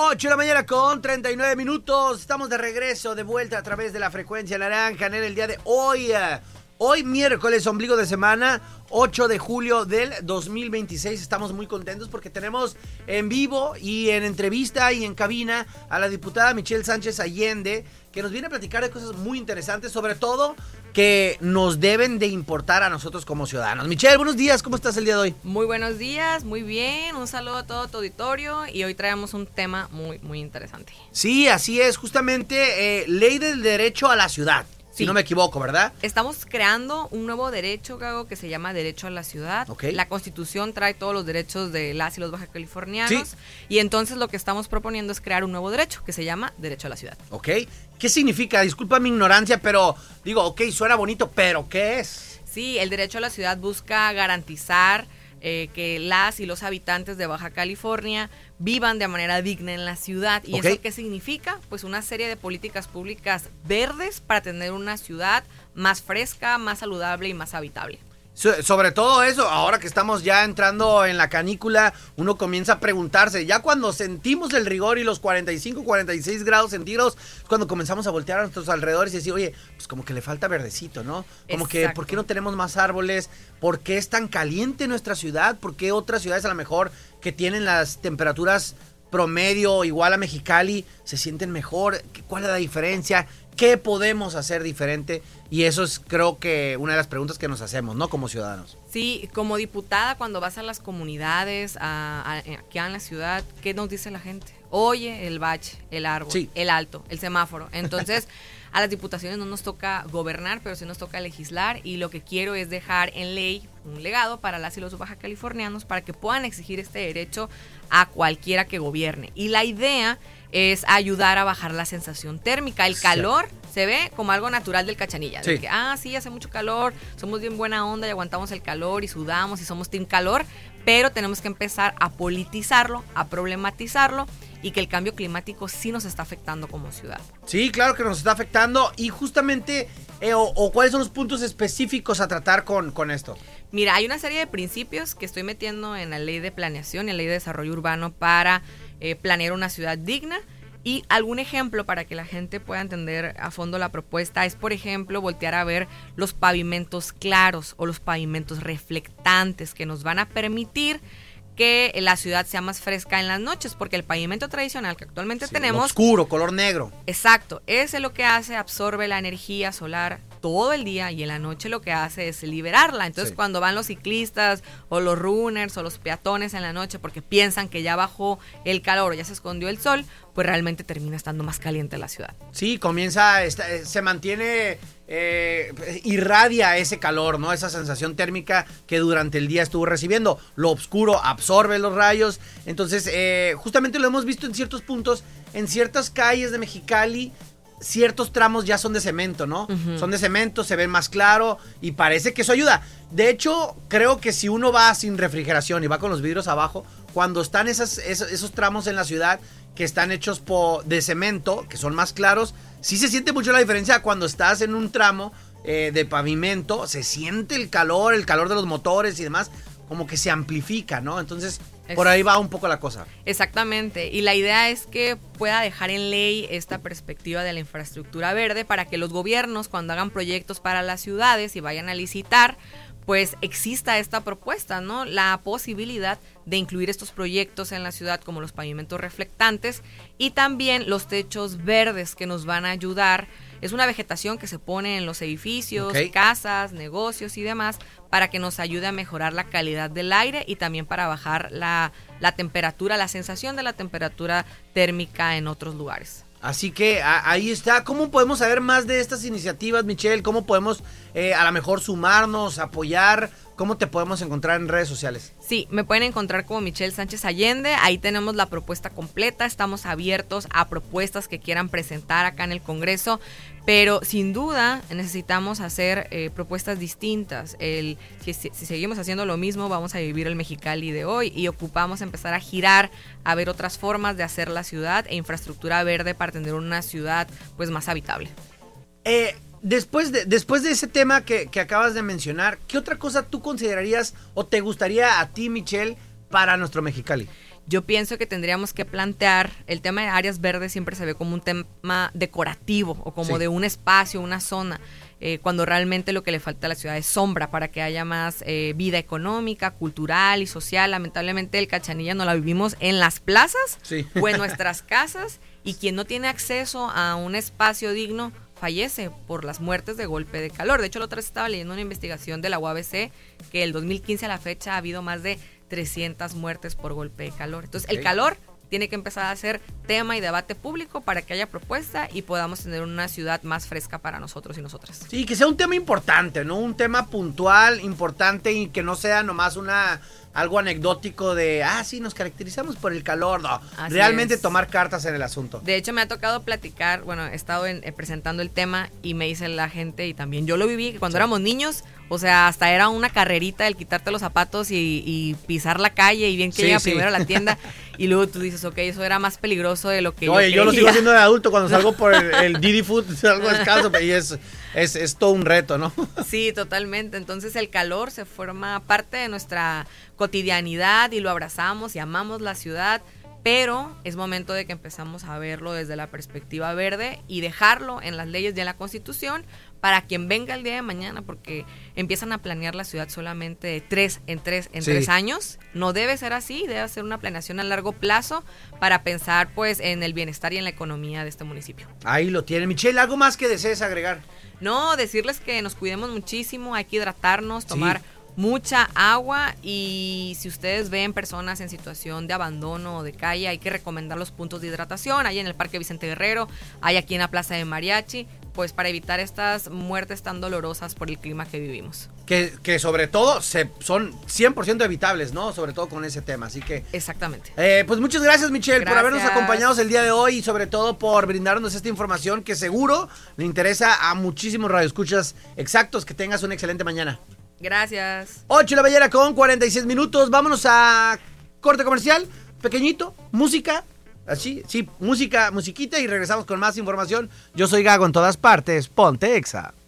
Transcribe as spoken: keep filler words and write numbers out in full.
ocho de la mañana con treinta y nueve minutos. Estamos de regreso, de vuelta a través de la frecuencia naranja en el día de hoy. Hoy miércoles, ombligo de semana, ocho de julio del dos mil veintiséis. Estamos muy contentos porque tenemos en vivo y en entrevista y en cabina a la diputada Michelle Sánchez Allende, que nos viene a platicar de cosas muy interesantes, sobre todo que nos deben de importar a nosotros como ciudadanos. Michelle, buenos días, ¿cómo estás el día de hoy? Muy buenos días, muy bien, un saludo a todo tu auditorio y hoy traemos un tema muy, muy interesante. Sí, así es, justamente eh, ley del derecho a la ciudad. Si sí. no me equivoco, ¿verdad? Estamos creando un nuevo derecho, Gago, que se llama Derecho a la Ciudad. Okay. La Constitución trae todos los derechos de las y los baja californianos. Sí. Y entonces lo que estamos proponiendo es crear un nuevo derecho que se llama Derecho a la Ciudad. Ok. ¿Qué significa? Disculpa mi ignorancia, pero digo, ok, suena bonito, pero ¿qué es? Sí, el Derecho a la Ciudad busca garantizar eh, que las y los habitantes de Baja California vivan de manera digna en la ciudad. ¿Y okay. eso qué significa? Pues una serie de políticas públicas verdes para tener una ciudad más fresca, más saludable y más habitable. So, sobre todo eso, ahora que estamos ya entrando en la canícula, uno comienza a preguntarse, ya cuando sentimos el rigor y los cuarenta y cinco, cuarenta y seis grados centígrados, cuando comenzamos a voltear a nuestros alrededores y decir, oye, pues como que le falta verdecito, ¿no? Como Exacto. que, ¿por qué no tenemos más árboles? ¿Por qué es tan caliente nuestra ciudad? ¿Por qué otras ciudades a lo mejor que tienen las temperaturas promedio igual a Mexicali se sienten mejor? ¿Cuál es la diferencia? ¿Qué podemos hacer diferente? Y eso es, creo que, una de las preguntas que nos hacemos, ¿no? Como ciudadanos. Sí, como diputada, cuando vas a las comunidades, a, a, aquí en la ciudad, ¿qué nos dice la gente? Oye, el bache, el árbol, sí. el alto, el semáforo. Entonces, a las diputaciones no nos toca gobernar, pero sí nos toca legislar. Y lo que quiero es dejar en ley un legado para las y los baja californianos para que puedan exigir este derecho a cualquiera que gobierne. Y la idea es ayudar a bajar la sensación térmica. El calor sí. se ve como algo natural del Cachanilla. Sí. De que, ah, sí, hace mucho calor, somos bien buena onda y aguantamos el calor y sudamos y somos team calor, pero tenemos que empezar a politizarlo, a problematizarlo y que el cambio climático sí nos está afectando como ciudad. Sí, claro que nos está afectando y justamente, eh, o, o cuáles son los puntos específicos a tratar con, con esto. Mira, hay una serie de principios que estoy metiendo en la ley de planeación y en la ley de desarrollo urbano para eh, planear una ciudad digna. Y algún ejemplo para que la gente pueda entender a fondo la propuesta es, por ejemplo, voltear a ver los pavimentos claros o los pavimentos reflectantes que nos van a permitir que la ciudad sea más fresca en las noches, porque el pavimento tradicional que actualmente sí, tenemos... oscuro, color negro. Exacto, ese lo que hace, absorbe la energía solar todo el día y en la noche lo que hace es liberarla. Entonces sí. cuando van los ciclistas o los runners o los peatones en la noche porque piensan que ya bajó el calor o ya se escondió el sol, pues realmente termina estando más caliente la ciudad. Sí, comienza, se mantiene, eh, irradia ese calor, ¿no? Esa sensación térmica que durante el día estuvo recibiendo. Lo oscuro absorbe los rayos. Entonces, eh, justamente lo hemos visto en ciertos puntos, en ciertas calles de Mexicali. Ciertos tramos ya son de cemento, ¿no? Uh-huh. Son de cemento, se ven más claro y parece que eso ayuda. De hecho, creo que si uno va sin refrigeración y va con los vidrios abajo, cuando están esas, esos, esos tramos en la ciudad que están hechos por, de cemento, que son más claros, sí se siente mucho la diferencia cuando estás en un tramo eh, de pavimento, se siente el calor, el calor de los motores y demás, como que se amplifica, ¿no? Entonces... por ahí va un poco la cosa. Exactamente, y la idea es que pueda dejar en ley esta perspectiva de la infraestructura verde para que los gobiernos, cuando hagan proyectos para las ciudades y vayan a licitar, pues exista esta propuesta, ¿no? La posibilidad de incluir estos proyectos en la ciudad como los pavimentos reflectantes y también los techos verdes que nos van a ayudar. Es una vegetación que se pone en los edificios, okay. casas, negocios y demás para que nos ayude a mejorar la calidad del aire y también para bajar la, la temperatura, la sensación de la temperatura térmica en otros lugares. Así que a, ahí está. ¿Cómo podemos saber más de estas iniciativas, Michelle? ¿Cómo podemos eh, a lo mejor sumarnos, apoyar? ¿Cómo te podemos encontrar en redes sociales? Sí, me pueden encontrar como Michelle Sánchez Allende. Ahí tenemos la propuesta completa. Estamos abiertos a propuestas que quieran presentar acá en el Congreso. Pero sin duda necesitamos hacer eh, propuestas distintas. El, si, si seguimos haciendo lo mismo, vamos a vivir el Mexicali de hoy y ocupamos empezar a girar, a ver otras formas de hacer la ciudad e infraestructura verde para tener una ciudad pues más habitable. Eh... Después de, después de ese tema que, que acabas de mencionar, ¿qué otra cosa tú considerarías o te gustaría a ti, Michelle, para nuestro Mexicali? yo pienso que tendríamos que plantear, el tema de áreas verdes siempre se ve como un tema decorativo o como sí. de un espacio, una zona, eh, cuando realmente lo que le falta a la ciudad es sombra para que haya más eh, vida económica, cultural y social. Lamentablemente el Cachanilla no la vivimos en las plazas sí. o en nuestras casas, y quien no tiene acceso a un espacio digno fallece por las muertes de golpe de calor. De hecho, la otra vez estaba leyendo una investigación de la U A B C que el dos mil quince a la fecha ha habido más de trescientas muertes por golpe de calor. Entonces, okay. el calor tiene que empezar a ser tema y debate público para que haya propuesta y podamos tener una ciudad más fresca para nosotros y nosotras. Sí, que sea un tema importante, ¿no? Un tema puntual, importante, y que no sea nomás una algo anecdótico de, ah, sí, nos caracterizamos por el calor. No, así realmente es. Tomar cartas en el asunto. De hecho, me ha tocado platicar, bueno, he estado en, eh, presentando el tema y me dice la gente, y también yo lo viví, que cuando sí. éramos niños, o sea, hasta era una carrerita el quitarte los zapatos y, y pisar la calle y bien que sí, llega sí. primero a la tienda, y luego tú dices, ok, eso era más peligroso de lo que Oye, yo yo lo sigo haciendo de adulto cuando salgo por el, el Didi Food, salgo descalzo y es, es, es todo un reto, ¿no? Sí, totalmente. Entonces el calor se forma parte de nuestra cotidianidad y lo abrazamos y amamos la ciudad, pero es momento de que empezamos a verlo desde la perspectiva verde y dejarlo en las leyes y en la Constitución para quien venga el día de mañana, porque empiezan a planear la ciudad solamente de tres en tres en sí. tres años. No debe ser así, debe ser una planeación a largo plazo para pensar pues en el bienestar y en la economía de este municipio. Ahí lo tienen. Michelle, ¿algo más que desees agregar? No, decirles que nos cuidemos muchísimo, hay que hidratarnos, tomar sí. mucha agua, y si ustedes ven personas en situación de abandono o de calle, hay que recomendar los puntos de hidratación. Hay en el Parque Vicente Guerrero, hay aquí en la Plaza de Mariachi, pues para evitar estas muertes tan dolorosas por el clima que vivimos. Que, que sobre todo se, son cien por ciento evitables, ¿no? Sobre todo con ese tema, así que... Exactamente. Eh, pues muchas gracias, Michelle, gracias. por habernos acompañado el día de hoy, y sobre todo por brindarnos esta información que seguro le interesa a muchísimos radioescuchas exactos. Que tengas una excelente mañana. Gracias. ocho la mañana con cuarenta y seis minutos. Vámonos a corte comercial, pequeñito, música, así, sí, música, musiquita, y regresamos con más información. Yo soy Gago en todas partes, ponte Exa.